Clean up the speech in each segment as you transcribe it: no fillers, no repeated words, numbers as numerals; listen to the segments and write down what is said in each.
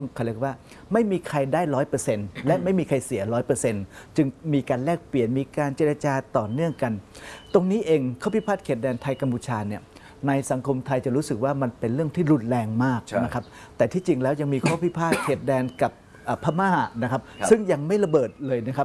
เขาเรียกว่าไม่มีใครได้100%และไม่มีใครเสีย100%จึงมีการแลกเปลี่ยนมีการเจรจาต่อเนื่องกัน ตรงนี้เองข้อพิพาทเขตแดนไทยกัมพูชาเนี่ยในสังคมไทยจะรู้สึกว่ามันเป็นเรื่องที่รุนแรงมากนะครับแต่ที่จริงแล้วยังมีข้อพิพาทเขตแดนกับพม่านะครับซึ่งยังไม่ระเบิดเลยนะครับ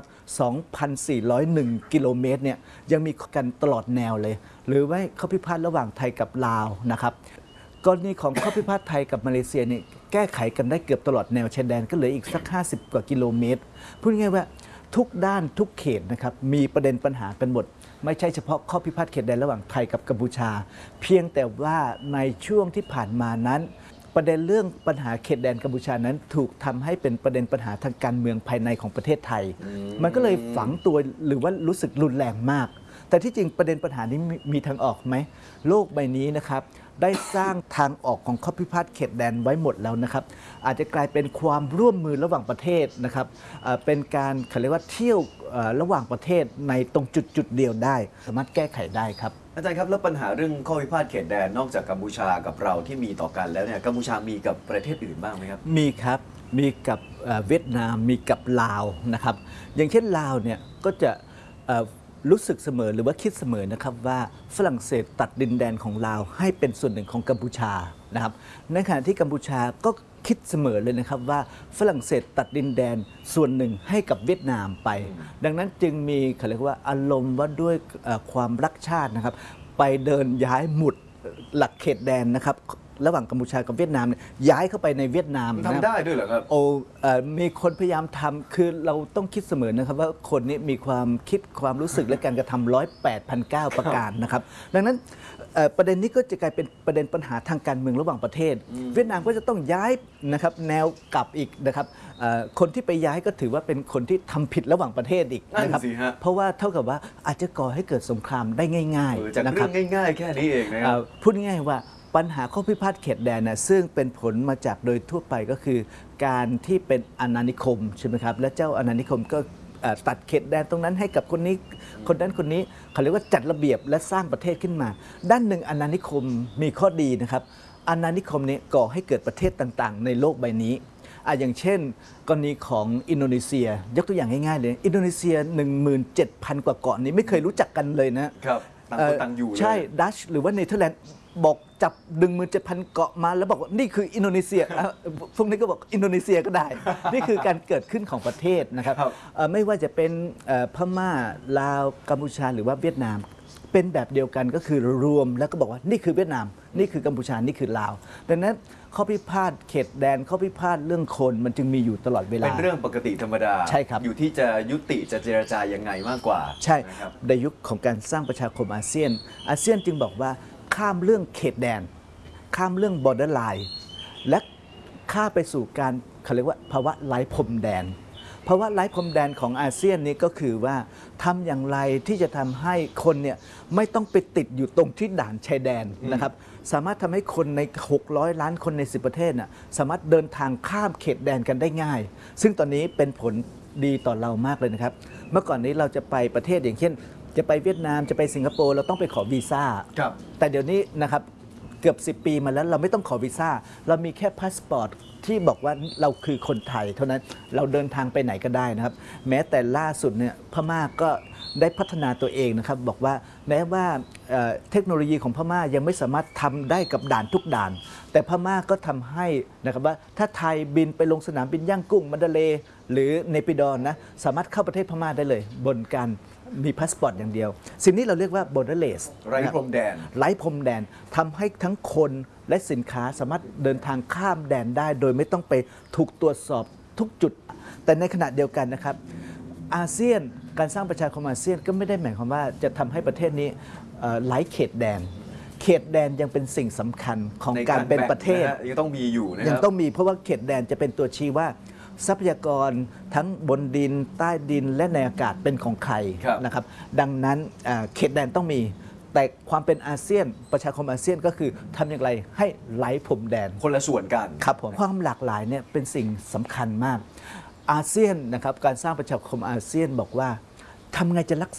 2,401 กิโลเมตรเนี่ยยังมีกันตลอดแนวเลยหรือว่าข้อพิพาทระหว่างไทยกับลาวนะครับกรณีของข้อพิพาทไทยกับมาเลเซียนี่แก้ไขกันได้เกือบตลอดแนวชายแดนก็เหลืออีกสัก50 กว่ากิโลเมตรพูดง่ายๆว่าทุกด้านทุกเขตนะครับมีประเด็นปัญหากันหมดไม่ใช่เฉพาะข้อพิพาทเขตแดนระหว่างไทยกับกัมพูชาเพียงแต่ว่าในช่วงที่ผ่านมานั้นประเด็นเรื่องปัญหาเขตแดนกัมพูชานั้นถูกทำให้เป็นประเด็นปัญหาทางการเมืองภายในของประเทศไทยมันก็เลยฝังตัวหรือว่ารู้สึกรุนแรงมากแต่ที่จริงประเด็นปัญหานี้มีทางออกไหมโลกใบนี้นะครับได้สร้างทางออกของข้อพิพาทเขตแดนไว้หมดแล้วนะครับอาจจะกลายเป็นความร่วมมือระหว่างประเทศนะครับเป็นการเขาเรียกว่าเที่ยวระหว่างประเทศในตรงจุดเดียวได้สามารถแก้ไขได้ครับอาจารย์ครับแล้วปัญหาเรื่องข้อพิพาทเขตแดนนอกจากกัมพูชากับเราที่มีต่อกันแล้วเนี่ยกัมพูชามีกับประเทศอื่นบ้างไหมครับมีครับมีกับเวียดนามมีกับลาวนะครับอย่างเช่นลาวเนี่ยก็จะรู้สึกเสมอหรือว่าคิดเสมอนะครับว่าฝรั่งเศสตัดดินแดนของลาวให้เป็นส่วนหนึ่งของกัมพูชานะครับในขณะที่กัมพูชาก็คิดเสมอเลยนะครับว่าฝรั่งเศสตัดดินแดนส่วนหนึ่งให้กับเวียดนามไปดังนั้นจึงมีเขาเรียกว่าอารมณ์ว่าด้วยความรักชาตินะครับไปเดินย้ายหมุดหลักเขตแดนนะครับระหว่างกัมพูชากับเวียดนามย้ายเข้าไปในเวียดนามทำได้ด้วยเหรอครับมีคนพยายามทำคือเราต้องคิดเสมอนะครับว่าคนนี้มีความคิดความรู้สึกและการกระทำ108,009 ประการนะครับดังนั้นประเด็นนี้ก็จะกลายเป็นประเด็นปัญหาทางการเมืองระหว่างประเทศเวียดนามก็จะต้องย้ายนะครับแนวกลับอีกนะครับคนที่ไปย้ายก็ถือว่าเป็นคนที่ทำผิดระหว่างประเทศอีกนะครับเพราะว่าเท่ากับว่าอาจจะก่อให้เกิดสงครามได้ง่ายๆจากเรื่องง่ายๆแค่นี้เองนะครับพูดง่ายว่าปัญหาข้อพิพาทเขตแดนนะซึ่งเป็นผลมาจากโดยทั่วไปก็คือการที่เป็นอาณานิคมใช่ไหมครับและเจ้าอาณานิคมก็ตัดเขตแดนตรงนั้นให้กับคนนี้คนนั้นคนนี้เขาเรียกว่าจัดระเบียบและสร้างประเทศขึ้นมาด้านหนึ่งอาณานิคมมีข้อดีนะครับอาณานิคมนี้ก่อให้เกิดประเทศต่างๆในโลกใบนี้อย่างเช่นกรณีของอินโดนีเซียยกตัวอย่างง่ายๆเลยอินโดนีเซีย 17,000 กว่าเกาะนี้ไม่เคยรู้จักกันเลยนะครับต่างคนต่างอยู่ใช่ดัชหรือว่าเนเธอร์แลนด์บอกจับ 17,000 เกาะมาแล้วบอกว่านี่คืออินโดนีเซียพวกนี้ก็บอกอินโดนีเซียก็ได้ นี่คือการเกิดขึ้นของประเทศนะครับไม่ว่าจะเป็นพม่าลาวกัมพูชาหรือว่าเวียดนามเป็นแบบเดียวกันก็คือรวมแล้วก็บอกว่านี่คือเวียดนามนี่คือกัมพูชานี่คือลาวดังนั้นข้อพิพาทเขตแดนข้อพิพาทเรื่องคนมันจึงมีอยู่ตลอดเวลาเป็นเรื่องปกติธรรมดาใช่ครับอยู่ที่จะยุติจะเจรจายังไงมากกว่าใช่ในยุคของการสร้างประชาคมอาเซียนจึงบอกว่าข้ามเรื่องเขตแดนข้ามเรื่อง border line และข้ามไปสู่การเขาเรียกว่าภาวะไร้พรมแดนภาวะไร้พรมแดนของอาเซียนนี้ก็คือว่าทำอย่างไรที่จะทำให้คนเนี่ยไม่ต้องไปติดอยู่ตรงที่ด่านชายแดนนะครับสามารถทำให้คนใน600 ล้านคนใน10 ประเทศน่ะสามารถเดินทางข้ามเขตแดนกันได้ง่ายซึ่งตอนนี้เป็นผลดีต่อเรามากเลยนะครับเมื่อก่อนนี้เราจะไปประเทศอย่างเช่นจะไปเวียดนามจะไปสิงคโปร์เราต้องไปขอวีซ่าแต่เดี๋ยวนี้นะครับเกือบ10 ปีมาแล้วเราไม่ต้องขอวีซ่าเรามีแค่พาสปอร์ตที่บอกว่าเราคือคนไทยเท่านั้นเราเดินทางไปไหนก็ได้นะครับแม้แต่ล่าสุดเนี่ยพม่าก็ได้พัฒนาตัวเองนะครับบอกว่าแม้ว่าเทคโนโลยีของพม่ายังไม่สามารถทำได้กับด่านทุกด่านแต่พม่าก็ทำให้นะครับว่าถ้าไทยบินไปลงสนามบินย่างกุ้งมันดาเลหรือเนปิดอนะสามารถเข้าประเทศพม่าได้เลยบนการมีพาสปอร์ตอย่างเดียวสิ่งนี้เราเรียกว่า borderless ไร้พรมแดนไร้พรมแดนทำให้ทั้งคนและสินค้าสามารถเดินทางข้ามแดนได้โดยไม่ต้องไปถูกตรวจสอบทุกจุดแต่ในขณะเดียวกันนะครับอาเซียนการสร้างประชาคมอาเซียนก็ไม่ได้หมายความว่าจะทำให้ประเทศนี้ไร้เขตแดนเขตแดนยังเป็นสิ่งสำคัญของการเป็นประเทศยังต้องมีอยู่นะครับยังต้องมีเพราะว่าเขตแดนจะเป็นตัวชี้ว่าทรัพยากรทั้งบนดินใต้ดินและในอากาศเป็นของใครนะครับดังนั้นเขตแดนต้องมีแต่ความเป็นอาเซียนประชาคมอาเซียนก็คือทำอย่างไรให้ไร้พรมแดนคนละส่วนกันครับผมความหลากหลายเนี่ยเป็นสิ่งสำคัญมากอาเซียนนะครับการสร้างประชาคมอาเซียนบอกว่าทำไงจะรัก